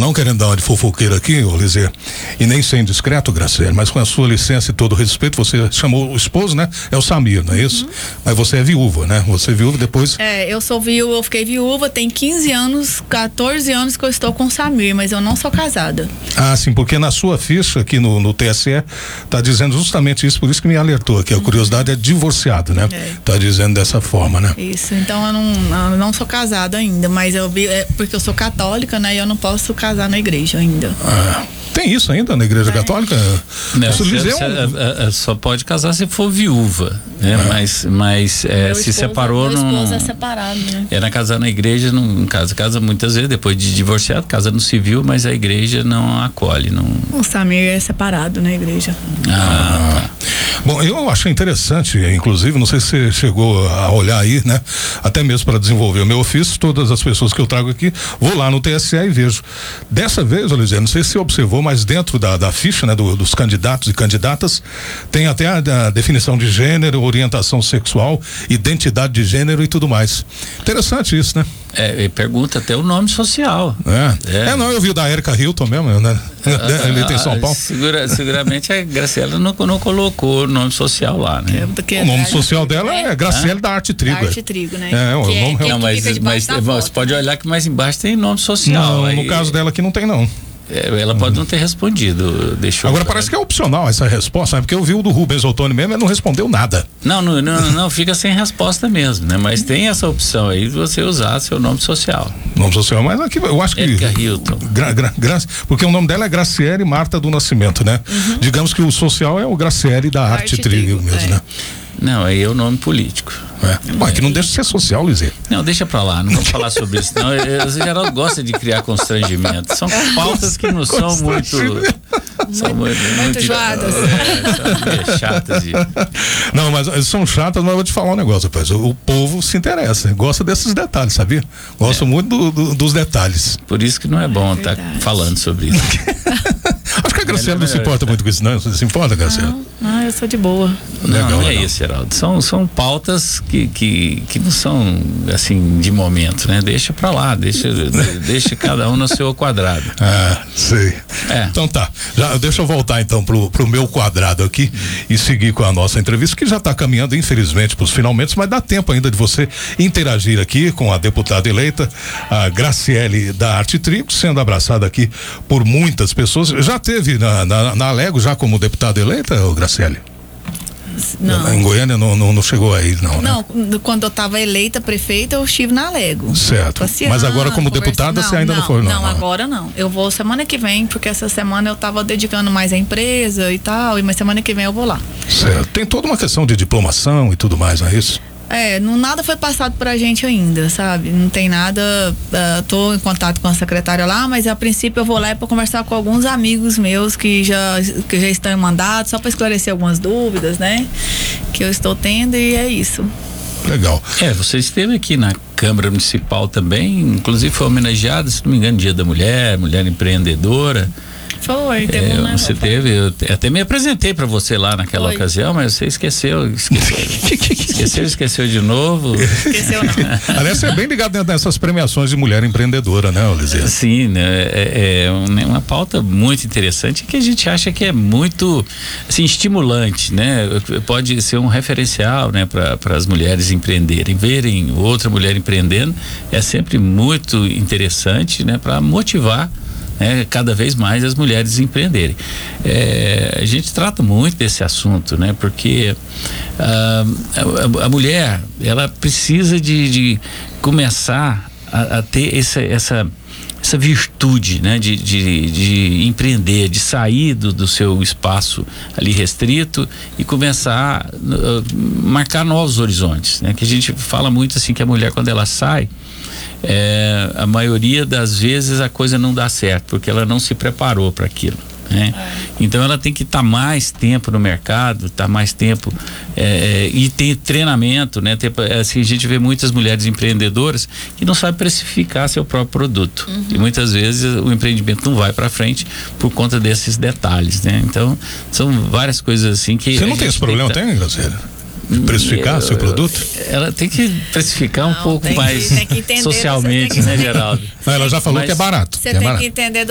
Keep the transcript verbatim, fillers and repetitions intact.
não querendo dar uma de fofoqueira aqui, ô Lizê, e nem ser indiscreto, Graciele, mas com a sua licença e todo o respeito, você chamou o esposo, né? É o Samir, não é isso? Uhum. Mas você é viúva, né? Você é viúva depois... É, eu sou viúva, eu fiquei viúva, tem quinze anos, quatorze anos que eu estou com o Samir, mas eu não sou casada. Ah, sim, porque na sua ficha aqui no, no T S E tá dizendo justamente isso, por isso que me alertou aqui, a uhum. curiosidade é divorciado, né? É. Tá dizendo dessa forma, né? Isso, então eu não, eu não sou casada ainda, mas eu vi, é porque eu sou católica, né? E eu não posso casar na igreja ainda. Ah. Tem isso ainda na igreja é. católica? Não, você, você, um... só pode casar se for viúva, né? É. Mas, mas é, se esposo, separou meu não. esposo é separado, né? É na casar na igreja, não casa, casa muitas vezes depois de divorciado, casa no civil, mas a igreja não acolhe, não. O Samir é separado na igreja. Ah. Bom, eu achei interessante, inclusive, não sei se você chegou a olhar aí, né? Até mesmo para desenvolver o meu ofício, todas as pessoas que eu trago aqui, vou lá no T S E e vejo. Dessa vez, Olívia, não sei se você observou, mas dentro da, da ficha, né, do, dos candidatos e candidatas, tem até a, a definição de gênero, orientação sexual, identidade de gênero e tudo mais. Interessante isso, né? É, pergunta até o nome social. É, é. é não, eu vi o da Erika Hilton mesmo, né? Ele tem São Paulo. Segura, seguramente a Graciela não, não colocou o nome social lá, né? É, o nome social dela é Graciela é? da Arte Trigo. Da Arte Trigo, né? É, o que nome é, é, não, mas, mas você foto, pode né? olhar que mais embaixo tem nome social. Não, aí, no caso dela aqui não tem não. Ela pode não ter respondido, deixou. Agora parece que é opcional essa resposta, né? Porque eu vi o do Rubens Ottoni mesmo, ele não respondeu nada. Não, não, não, não fica sem resposta mesmo, né? Mas tem essa opção aí de você usar seu nome social. Nome social, mas aqui eu acho que. Erika Hilton. Gra, gra, gra, porque o nome dela é Graciele Marta do Nascimento, né? Uhum. Digamos que o social é o Graciele da Arte, Arte Trigo mesmo, é. né? Não, aí é o nome político. É. Ué, que não deixa de ser social, Lizê. Não, deixa pra lá, não vamos falar sobre isso. Não, o Geraldo gosta de criar constrangimento. São pautas que não são muito. São muito, muito, muito chatas. É, são chatas. De... Não, mas são chatas, mas eu vou te falar um negócio, rapaz. O, o povo se interessa, gosta desses detalhes, sabia? Gosta é. muito do, do, dos detalhes. Por isso que não é bom estar tá falando sobre isso. Acho que a Graciela não se importa muito com isso, não. Você se importa, Graciela? Não, não, eu sou de boa. Não, legal, não é legal. Isso, Geraldo. São, são pautas que, que, que não são, assim, de momento, né? Deixa pra lá, deixa, deixa cada um no seu quadrado. Ah, sei. É. Então tá. Já, deixa eu voltar então pro, pro meu quadrado aqui hum. e seguir com a nossa entrevista, que já tá caminhando, infelizmente, pros finalmente, mas dá tempo ainda de você interagir aqui com a deputada eleita, a Graciele da Arte Trigo, sendo abraçada aqui por muitas pessoas. Já teve na, na, na Alego já como deputada eleita, Graciele? Não. Em Goiânia não, não, não chegou aí, não, Não, né? quando eu estava eleita prefeita, eu estive na Alego. Certo. Passeando, mas agora como deputada não, você ainda não, não foi, não? Não, agora não. Eu vou semana que vem, porque essa semana eu estava dedicando mais à empresa e tal, e mas semana que vem eu vou lá. Certo. Tem toda uma questão de diplomação e tudo mais, não é isso? É, não, nada foi passado pra gente ainda, sabe? Não tem nada, uh, tô em contato com a secretária lá, mas a princípio eu vou lá para conversar com alguns amigos meus que já, que já estão em mandato, só para esclarecer algumas dúvidas, né? Que eu estou tendo e é isso. Legal. É, você esteve aqui na Câmara Municipal também, inclusive foi homenageada, se não me engano, Dia da Mulher, Mulher Empreendedora. Foi, teve é, um você teve, eu até me apresentei para você lá naquela Foi. ocasião, mas você esqueceu, esqueceu, esqueceu, esqueceu de novo. Esqueceu não. Aliás, você é bem ligado nessas premiações de mulher empreendedora, né, Olívia? Sim, né, é, é uma pauta muito interessante que a gente acha que é muito, assim, estimulante, né? Pode ser um referencial, né, para as mulheres empreenderem, verem outra mulher empreendendo, é sempre muito interessante, né, para motivar É, cada vez mais as mulheres empreenderem. É, a gente trata muito desse assunto, né? Porque ah, a, a mulher, ela precisa de, de começar a, a ter essa, essa, essa virtude, né? De, de, de empreender, de sair do, do seu espaço ali restrito e começar a uh, marcar novos horizontes, né? Que a gente fala muito assim que a mulher, quando ela sai, É, a maioria das vezes a coisa não dá certo porque ela não se preparou para aquilo, né? É. Então ela tem que estar tá mais tempo no mercado, estar tá mais tempo é, e ter treinamento, né? Ter, assim, a gente vê muitas mulheres empreendedoras que não sabem precificar seu próprio produto, uhum. e muitas vezes o empreendimento não vai para frente por conta desses detalhes, né? Então são várias coisas assim que você não tem esse problema, tá... tem, Graciela? De precificar eu, seu produto? Ela tem que precificar não, um pouco tem mais que, tem que entender, socialmente, que né, Geraldo? Não, ela já falou Mas que é barato. Você que é tem barato. que entender